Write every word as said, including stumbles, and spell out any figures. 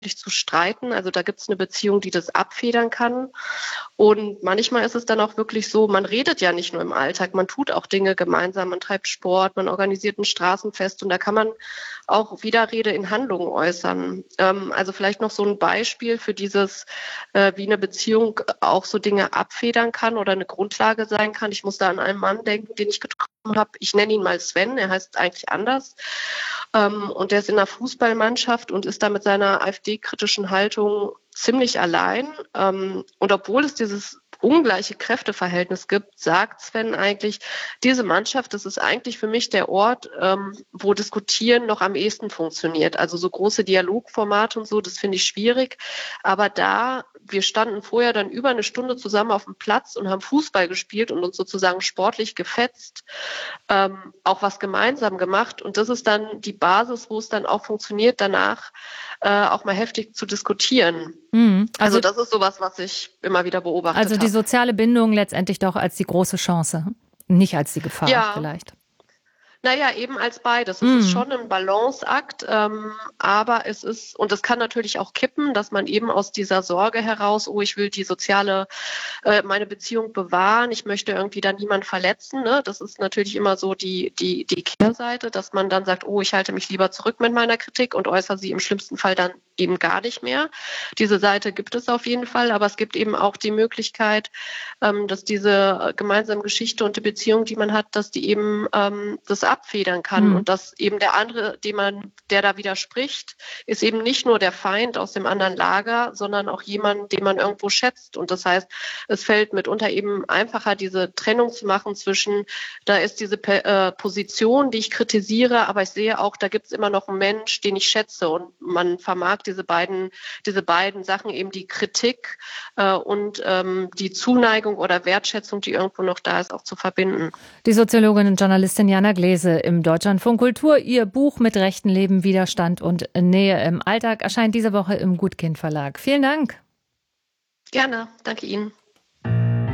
zu streiten. Also da gibt es eine Beziehung, die das abfedern kann. Und manchmal ist es dann auch wirklich so, man redet ja nicht nur im Alltag, man tut auch Dinge gemeinsam, man treibt Sport, man organisiert ein Straßenfest und da kann man auch Widerrede in Handlungen äußern. Ähm, also vielleicht noch so ein Beispiel für dieses, äh, wie eine Beziehung auch so Dinge abfedern kann oder eine Grundlage sein kann. Ich muss da an einen Mann denken, den ich getroffen habe. Ich nenne ihn mal Sven, er heißt eigentlich anders. Ähm, und der ist in einer Fußballmannschaft und ist da mit seiner AfD-kritischen Haltung ziemlich allein. Ähm, und obwohl es dieses ungleiche Kräfteverhältnis gibt, sagt Sven eigentlich, diese Mannschaft, das ist eigentlich für mich der Ort, ähm, wo Diskutieren noch am ehesten funktioniert. Also so große Dialogformate und so, das finde ich schwierig. Aber da, wir standen vorher dann über eine Stunde zusammen auf dem Platz und haben Fußball gespielt und uns sozusagen sportlich gefetzt, ähm, auch was gemeinsam gemacht. Und das ist dann die Basis, wo es dann auch funktioniert, danach äh, auch mal heftig zu diskutieren. Mhm. Also, also das ist sowas, was ich immer wieder beobachtet habe. Also die soziale Bindung letztendlich doch als die große Chance, nicht als die Gefahr ja. vielleicht. Naja, eben als beides. Es Mm. ist schon ein Balanceakt, ähm, aber es ist, und es kann natürlich auch kippen, dass man eben aus dieser Sorge heraus, oh, ich will die soziale, äh, meine Beziehung bewahren, ich möchte irgendwie da niemand verletzen, ne? Das ist natürlich immer so die, die, die Kehrseite, dass man dann sagt, oh, ich halte mich lieber zurück mit meiner Kritik und äußere sie im schlimmsten Fall dann eben gar nicht mehr. Diese Seite gibt es auf jeden Fall, aber es gibt eben auch die Möglichkeit, ähm, dass diese gemeinsame Geschichte und die Beziehung, die man hat, dass die eben ähm, das abfedern kann mhm. und dass eben der andere, dem man, der da widerspricht, ist eben nicht nur der Feind aus dem anderen Lager, sondern auch jemand, den man irgendwo schätzt. Und das heißt, es fällt mitunter eben einfacher, diese Trennung zu machen zwischen, da ist diese äh, Position, die ich kritisiere, aber ich sehe auch, da gibt es immer noch einen Mensch, den ich schätze und man vermag diese beiden, diese beiden Sachen, eben die Kritik äh, und ähm, die Zuneigung oder Wertschätzung, die irgendwo noch da ist, auch zu verbinden. Die Soziologin und Journalistin Jana Gläse im Deutschlandfunk Kultur. Ihr Buch mit Rechten leben, Widerstand und Nähe im Alltag erscheint diese Woche im Gutkind Verlag. Vielen Dank. Gerne, danke Ihnen.